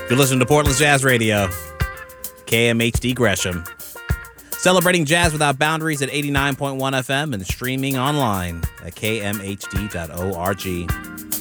You're listening to Portland's Jazz Radio, KMHD Gresham. Celebrating jazz without boundaries at 89.1 FM and streaming online at kmhd.org.